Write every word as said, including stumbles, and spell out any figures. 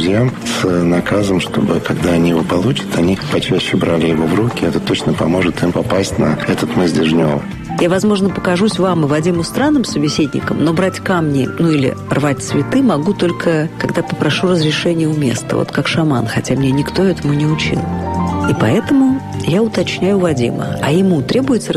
друзьям с наказом, чтобы, когда они его получат, они почаще брали его в руки. Это точно поможет им попасть на этот мыс Дежнева. Я, возможно, покажусь вам и Вадиму странным собеседником, но брать камни, ну или рвать цветы могу только, когда попрошу разрешения у места, вот как шаман, хотя меня никто этому не учил. И поэтому я уточняю Вадима, а ему требуется